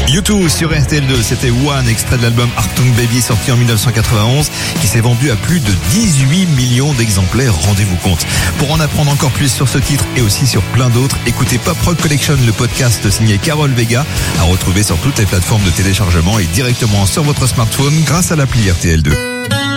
U2 sur RTL2, c'était One, extrait de l'album Achtung Baby sorti en 1991, qui s'est vendu à plus de 18 millions d'exemplaires, rendez-vous compte. Pour en apprendre encore plus sur ce titre et aussi sur plein d'autres, écoutez Pop Rock Collection, le podcast signé Carole Vega, à retrouver sur toutes les plateformes de téléchargement et directement sur votre smartphone grâce à l'appli RTL2.